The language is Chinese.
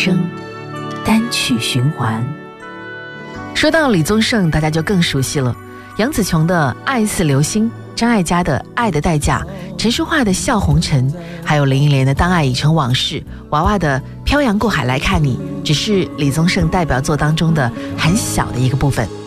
声，单曲循环。 说到李宗盛，大家就更熟悉了。杨紫琼的《爱似流星》，张艾嘉的《爱的代价》，陈淑桦的《笑红尘》，还有林忆莲的《当爱已成往事》，娃娃的《漂洋过海来看你》，只是李宗盛代表作当中的很小的一个部分。